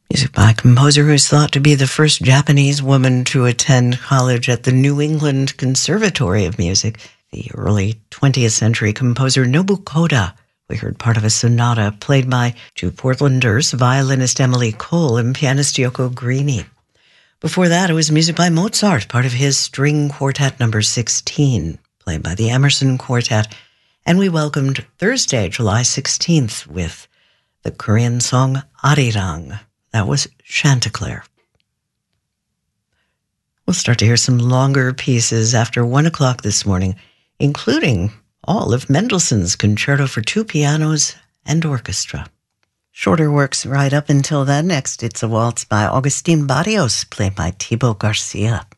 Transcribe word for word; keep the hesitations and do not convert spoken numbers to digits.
Music by a composer who is thought to be the first Japanese woman to attend college at the New England Conservatory of Music, the early twentieth century composer Nobu Koda. We heard part of a sonata played by two Portlanders, violinist Emily Cole and pianist Yoko Greene. Before that, it was music by Mozart, part of his String Quartet number sixteen, played by the Emerson Quartet. And we welcomed Thursday, July sixteenth, with the Korean song Arirang. That was Chanticleer. We'll start to hear some longer pieces after one o'clock this morning, including all of Mendelssohn's Concerto for Two Pianos and Orchestra. Shorter works right up until then. Next, it's a waltz by Agustin Barrios, played by Thibaut Garcia.